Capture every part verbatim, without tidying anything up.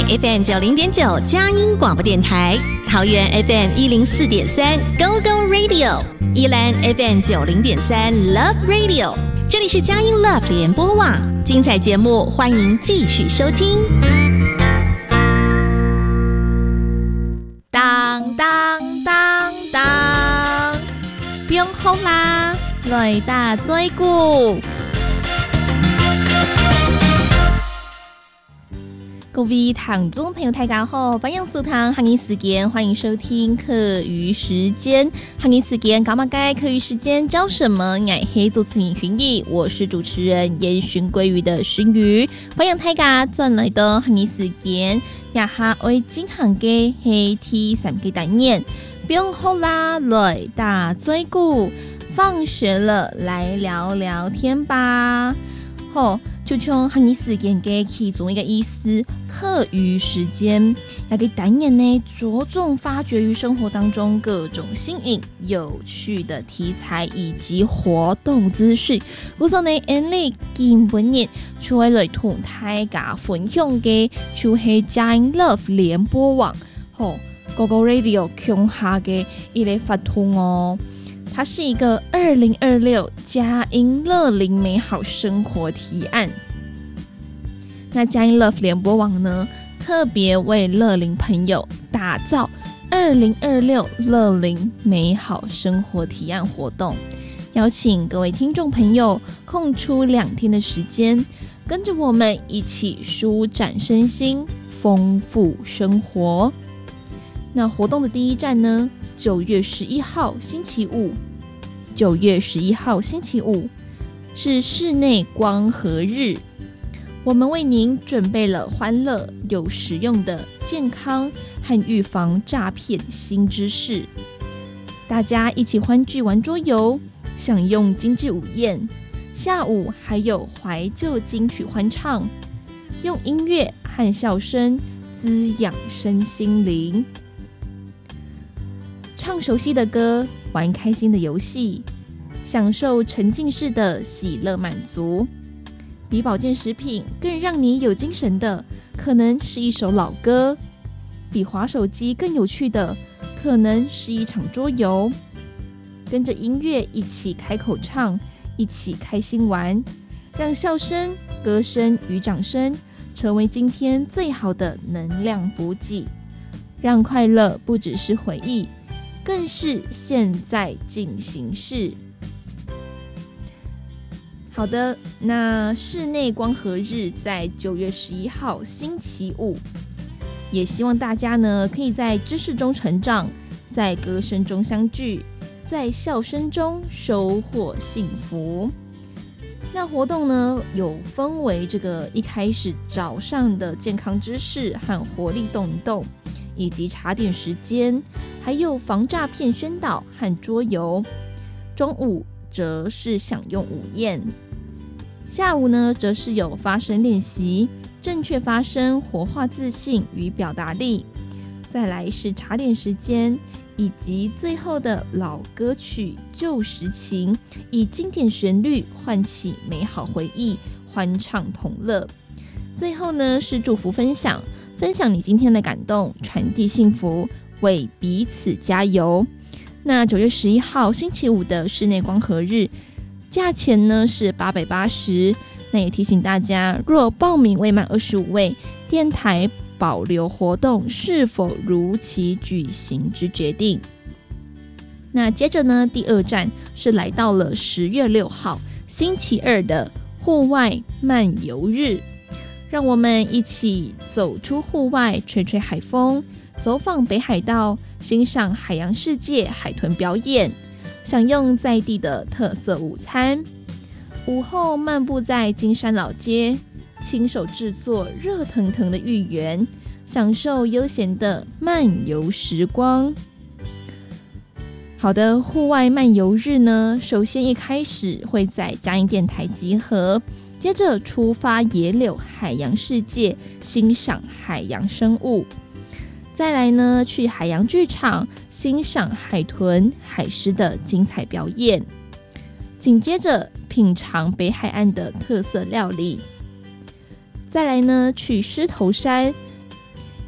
F M 九零点九佳音广播电台，桃园 F M 一零四点三 Go Go Radio， 宜兰 F M 九零点三 Love Radio， 这里是佳音 Love 联播网，精彩节目欢迎继续收听。 当当当当，不用哭啦，來打嘴鼓。各位聽眾朋友大家好，歡迎收聽客語時間，歡迎收聽客語時間。客語時間幹嘛該？客語時間教什麼？我係主持人薰怡，我是主持人煙燻鮭魚的燻魚。歡迎大家再來到客語時間，也下會進行嘅係第三個單元，不用哭啦，來打嘴鼓。放學了，來聊聊天吧。好。就像客語時間嘅其中一個意思，課餘時間要給單元呢着重發掘於生活當中各種新穎有趣的題材以及活動資訊。故所呢，因你今本日就會來同大家分享嘅就係佳音 Love 聯播網吼 Go Go Radio 旗下嘅一個活動哦。它是一個二零二六佳音樂齡美好生活提案。那佳音 Love 聯播網呢，特別為樂齡朋友打造二零二六樂齡美好生活提案活動，邀請各位聽眾朋友空出兩天的時間，跟着我們一起舒展身心，豐富生活。那活動的第一站呢，九月十一號星期五，九月十一號星期五是室內光合日，我們為您準備了歡樂又實用的健康和預防詐騙新知識，大家一起歡聚玩桌遊，享用精緻午宴，下午還有懷舊金曲歡唱，用音樂和笑聲滋養身心靈。唱熟悉的歌，玩開心的遊戲，享受沉浸式的喜樂滿足。比保健食品更讓你有精神的，可能是一首老歌；比滑手機更有趣的，可能是一場桌遊。跟着音樂一起開口唱，一起開心玩，讓笑聲、歌聲與掌聲成為今天最好的能量補給，讓快樂不只是回憶，更是現在進行式。好的，那室內光合日在九月十一號星期五，也希望大家呢可以在知識中成長，在歌聲中相聚，在笑聲中收穫幸福。那活動呢有分為這個一開始早上的健康知識和活力動一動，以及茶點時間，還有防詐騙宣導和桌遊。中午則是享用午宴，下午呢則是有發聲練習，正確發聲，活化自信與表達力。再來是茶點時間，以及最後的老歌曲舊時情，以經典旋律喚起美好回憶，歡唱同樂。最後呢是祝福分享，分享你今天的感動，傳遞幸福，為彼此加油。那九月十一號星期五的室內光合日，價錢呢是八百八十。那也提醒大家，若報名未滿二十五位，電台保留活動是否如期舉行之決定。那接着呢，第二站是來到了十月六號星期二的戶外漫遊日，讓我們一起走出戶外，吹吹海風，走訪北海道，欣賞海洋世界海豚表演，享用在地的特色午餐。午後漫步在金山老街，親手製作熱騰騰的芋圓，享受悠閒的漫遊時光。好的，戶外漫遊日呢，首先一開始會在佳音電台集合，接着出發野柳海洋世界，欣賞海洋生物。再來呢，去海洋劇場欣賞海豚、海獅的精彩表演。緊接着品嘗北海岸的特色料理。再來呢，去獅頭山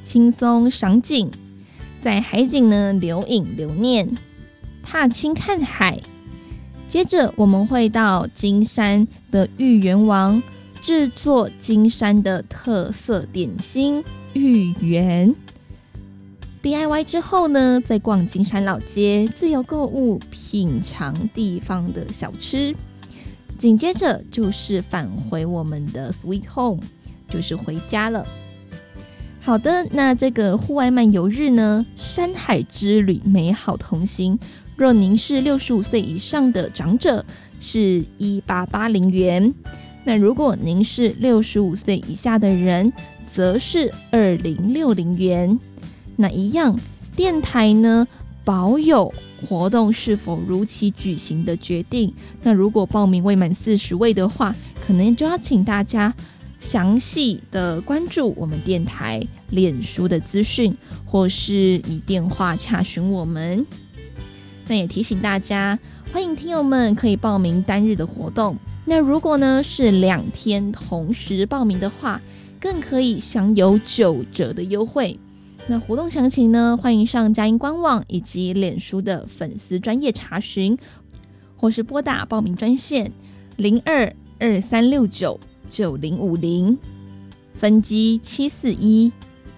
轻松赏景，在海景呢留影留念，踏青看海。接着我们会到金山的芋圆王制作金山的特色点心芋圆。 D I Y 之后呢，再逛金山老街自由购物，品尝地方的小吃。紧接着就是返回我们的 Sweet Home， 就是回家了。好的，那这个户外漫游日呢，山海之旅美好同行。若您是六十五岁以上的长者，是一八八零元；那如果您是六十五岁以下的人，则是二零六零元。那一样，电台呢保有活动是否如期举行的决定。那如果报名未满四十位的话，可能就要请大家详细的关注我们电台脸书的资讯，或是以电话洽询我们。那也提醒大家，欢迎听友们可以报名单日的活动。那如果呢是两天同时报名的话，更可以享有九折的优惠。那活动详情呢，欢迎上佳音官网以及脸书的粉丝专页查询，或是拨打报名专线零二二三六九九零五零，分机七四一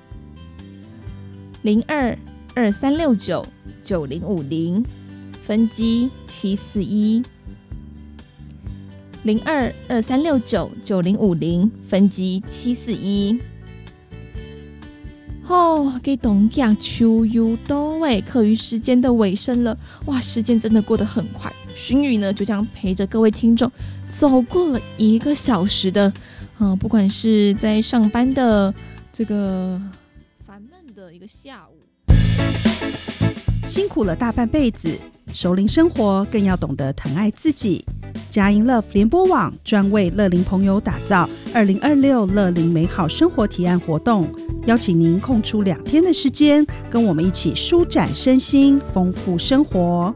零二二三六九九零五零，分机七四一零二二三六九九零五零，分机七四一。哦，给董家秋游都哎，课余时间的尾声了，哇，时间真的过得很快。勋宇呢，就这样陪着各位听众走过了一个小时的，嗯、呃，不管是在上班的这个烦闷的一个下午， 辛苦了大半辈子，熟龄生活更要懂得疼爱自己。佳音 Love 联播网专为乐龄朋友打造二零二六乐龄美好生活提案活动，邀请您空出两天的时间，跟我们一起舒展身心，丰富生活。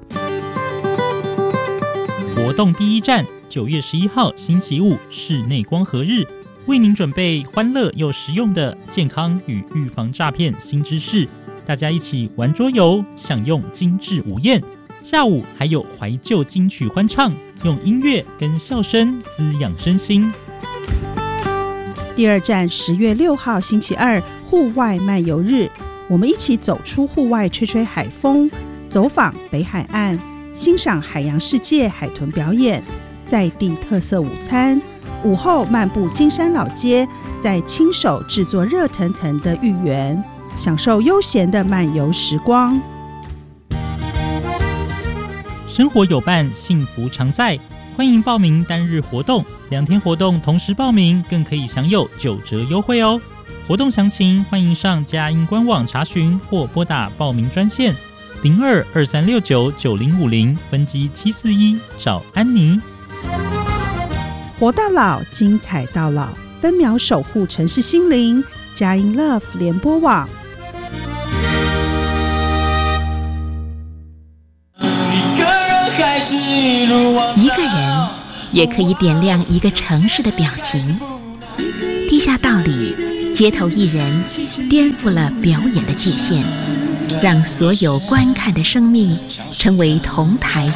活动第一站，九月十一号星期五室内光合日，为您准备欢乐又实用的健康与预防诈骗新知识，大家一起玩桌游，享用精致午宴。下午还有怀旧金曲欢唱，用音乐跟笑声滋养身心。 第二站，十月六号星期二户外漫游日，我们一起走出户外，吹吹海风，走访北海岸，欣赏海洋世界海豚表演，在地特色午餐。午后漫步金山老街，再亲手制作热腾腾的芋圆，享受悠闲的漫游时光。 生活有伴，幸福常在。欢迎报名单日活动，两天活动同时报名，更可以享有九折优惠哦。活动详情欢迎上佳音官网查询，或拨打报名专线零二二三六九九零五零，分机七四一，找安妮。 活到老，精彩到老，分秒守护城市心灵。佳音 Love 联播网。 一个人也可以点亮一个城市的表情。地下道里，街头艺人颠覆了表演的界限，让所有观看的生命成为同台